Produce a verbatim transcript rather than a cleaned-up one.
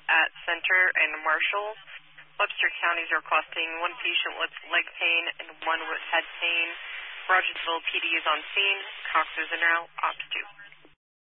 at Center and Marshall. Webster counties are requesting one patient with leg pain and one with head pain. Rogersville P D is on scene. Cox is en route. Ops two.